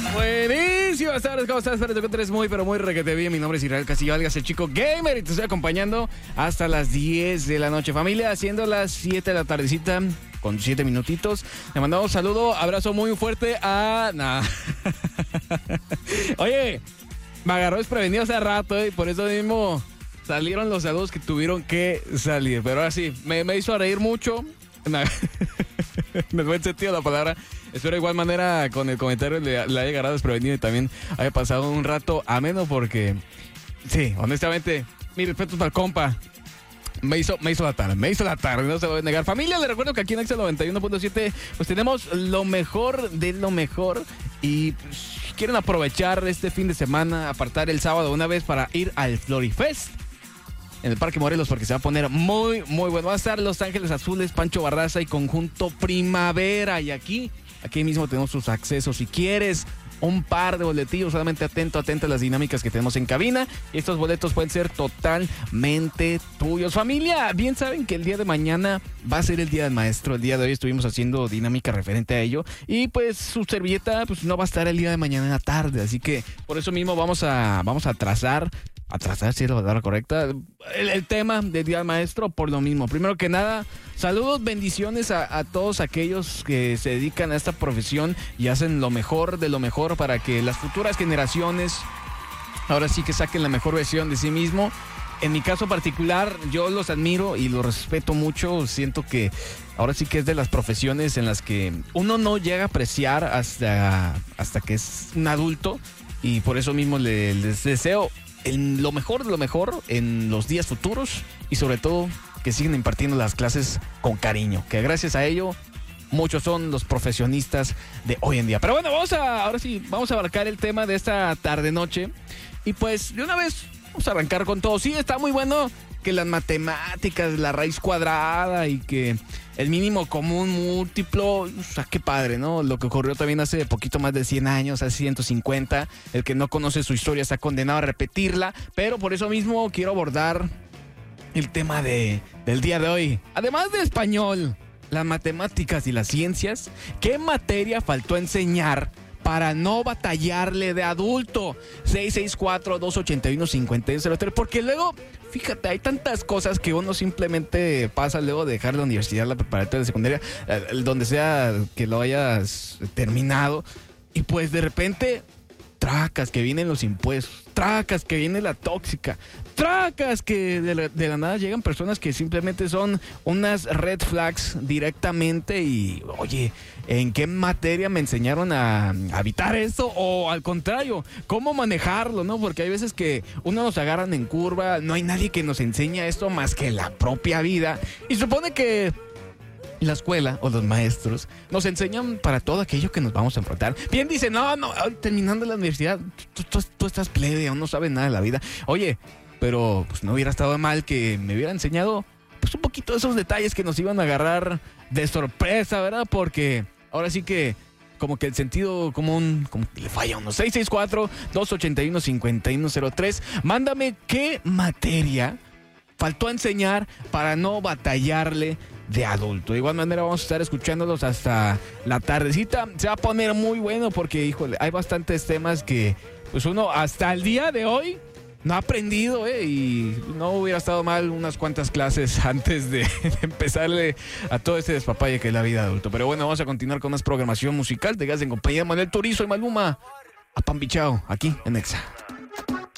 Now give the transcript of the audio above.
Buenísimas tardes, ¿cómo estás? Espero que te encuentres muy, pero muy requete bien. Mi nombre es Israel Castillo Algas, el chico gamer, y te estoy acompañando hasta las 10 de la noche. Familia, haciendo las 7 de la tardecita, con 7 minutitos. Le mandamos un saludo, abrazo muy fuerte a... Oye, me agarró desprevenido hace rato, y por eso mismo salieron los saludos que tuvieron que salir. Pero ahora sí, me hizo reír mucho. En el buen sentido de la palabra. Espero de igual manera con el comentario le haya agarrado desprevenido y también haya pasado un rato ameno porque, sí, honestamente, mi respeto para el compa. Me hizo la tarde, no se lo voy a negar. Familia, le recuerdo que aquí en Excel 91.7 pues tenemos lo mejor de lo mejor y pues, quieren aprovechar este fin de semana, apartar el sábado una vez para ir al Florifest en el Parque Morelos porque se va a poner muy, muy bueno. Va a estar Los Ángeles Azules, Pancho Barraza y Conjunto Primavera. Y aquí mismo tenemos sus accesos. Si quieres un par de boletillos, solamente atenta a las dinámicas que tenemos en cabina. Y estos boletos pueden ser totalmente tuyos. Familia, bien saben que el día de mañana va a ser el Día del Maestro. El día de hoy estuvimos haciendo dinámica referente a ello. Y pues su servilleta pues no va a estar el día de mañana en la tarde. Así que por eso mismo vamos a trazar, si es la palabra correcta, el tema del Día del Maestro por lo mismo. Primero que nada, saludos, bendiciones a todos aquellos que se dedican a esta profesión y hacen lo mejor de lo mejor para que las futuras generaciones ahora sí que saquen la mejor versión de sí mismo. En mi caso particular, yo los admiro y los respeto mucho. Siento que ahora sí que es de las profesiones en las que uno no llega a apreciar hasta que es un adulto. Y por eso mismo les deseo lo mejor de lo mejor en los días futuros y sobre todo que sigan impartiendo las clases con cariño, que gracias a ello muchos son los profesionistas de hoy en día. Pero bueno, vamos a abarcar el tema de esta tarde-noche y pues de una vez vamos a arrancar con todo. Sí, está muy bueno que las matemáticas, la raíz cuadrada y que el mínimo común múltiplo, o sea, qué padre, ¿no? Lo que ocurrió también hace poquito más de 100 años, hace 150. El que no conoce su historia está condenado a repetirla, pero por eso mismo quiero abordar el tema del día de hoy. Además de español, las matemáticas y las ciencias, ¿qué materia faltó enseñar para no batallarle de adulto? 664-281-5103. Porque luego, fíjate, hay tantas cosas que uno simplemente pasa luego de dejar la universidad, la preparatoria, la secundaria, donde sea que lo hayas terminado. Y pues de repente, tracas que vienen los impuestos, tracas que viene la tóxica, tracas que de la nada llegan personas que simplemente son unas red flags directamente y, oye, ¿en qué materia me enseñaron a evitar esto? O al contrario, ¿cómo manejarlo, no? Porque hay veces que uno nos agarran en curva, no hay nadie que nos enseñe esto más que la propia vida. Y supone que la escuela o los maestros nos enseñan para todo aquello que nos vamos a enfrentar. Bien dice, no, terminando la universidad, tú estás plebe, aún no sabes nada de la vida. Oye, pero pues no hubiera estado mal que me hubiera enseñado pues un poquito de esos detalles que nos iban a agarrar de sorpresa, ¿verdad? Porque ahora sí que como que el sentido común como que le falla a uno. 664-281-5103. Mándame qué materia faltó enseñar para no batallarle de adulto. De igual manera vamos a estar escuchándolos hasta la tardecita. Se va a poner muy bueno porque, híjole, hay bastantes temas que pues uno hasta el día de hoy no ha aprendido, y no hubiera estado mal unas cuantas clases antes de empezarle a todo este despapalle que es la vida de adulto. Pero bueno, vamos a continuar con más programación musical. Te quedas en compañía de Manuel Turizo y Maluma. A Pambichao, aquí en Exa.